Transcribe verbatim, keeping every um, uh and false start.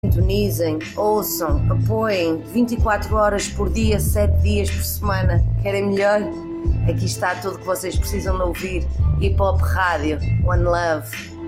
Sintonizem, ouçam, apoiem vinte e quatro horas por dia, sete dias por semana. Querem melhor? Aqui está tudo o que vocês precisam de ouvir. Hip Hop Rádio, One Love.